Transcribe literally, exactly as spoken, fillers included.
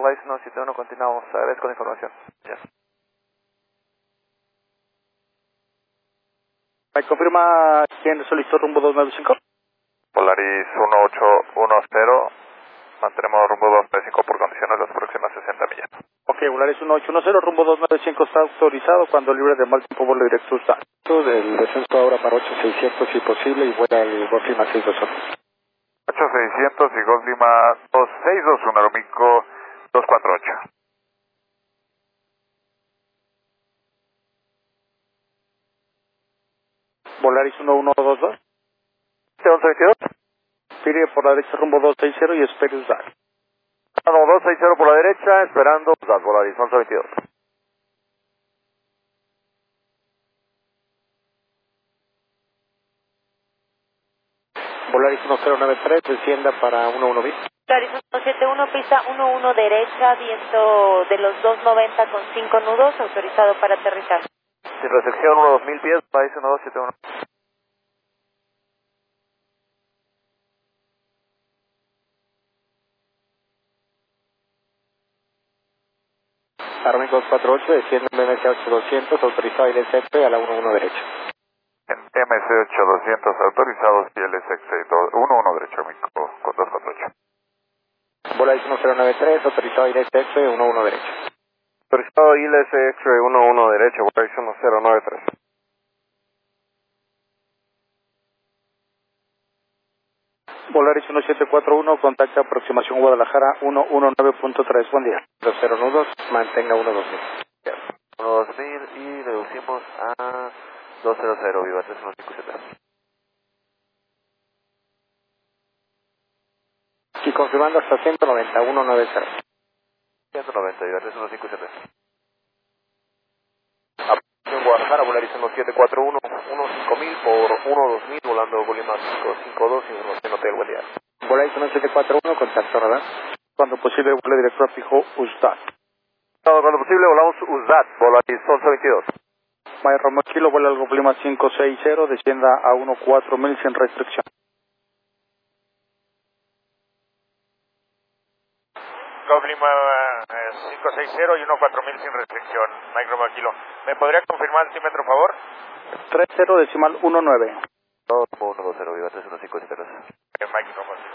Volaris uno siete uno, continuamos. Agradezco la información. Ya. ¿Me confirma quién solicitó rumbo dos nueve cinco? Volaris uno ocho uno cero, mantenemos rumbo dos nueve cinco por condiciones las próximas sesenta millas. Ok, Volaris uno ocho uno cero, rumbo dos nueve cinco está autorizado cuando libre de mal tiempo vuelo directo a usted. Del descenso ahora para ocho seiscientos si posible y vuela el Golf Lima seis dos uno. ocho seiscientos y Golf Lima dos seis dos uno, Aeromico dos cuatro ocho. Volaris uno uno dos dos. once veintidós. Pide por la derecha rumbo dos seis cero y espere usar. No, dos seis cero por la derecha, esperando usar Volaris once veintidós. Volaris uno cero nueve tres, descienda para uno uno bis. Volaris uno siete uno, pista uno uno derecha, viento de los dos noventa con cinco nudos, autorizado para aterrizar. Sin recepción, uno dos mil pies, país uno dos siete uno. Aeromico dos cuatro ocho, desciende en M S ocho doscientos, autorizado y S F a la uno uno derecha. En M C ocho doscientos autorizados y L S X uno uno derecho, Aeromico con dos cuatro ocho. Volaris uno cero nueve tres, autorizado y S F uno uno derecha. Autorizado I L S X-Ray uno uno derecho, Volaris uno cero nueve tres. Volaris uno siete cuatro uno, contacta aproximación Guadalajara uno uno nueve punto tres, buen día. Dos cero nudos, mantenga uno dos mil. uno dos mil y reducimos a dos cero cero, viva tres uno cinco siete. Y confirmando hasta ciento noventa, uno nueve cero. ciento noventa, viva tres uno cinco siete. En Guadalajara, Volaris uno siete cuatro uno, uno cinco mil por uno dos mil, volando Colima cinco cinco dos y uno en hotel, buen día. Volaris uno siete cuatro uno, contacto radar. Cuando posible, vuelo directo a fijo Ustad. No, cuando posible volamos U S D A T, Volaris once veintidós. Mike Romeo Kilo, vuela al Golf Lima cinco seis cero, descienda a uno cuatro mil sin restricción. Golf Lima eh, cinco seis cero y uno cuatro mil sin restricción, Mike Romeo Kilo. ¿Me podría confirmar altímetro, por favor? tres cero decimal uno nueve. dos uno dos cero, viva tres uno cinco siete. Eh, Mike Romeo Kilo.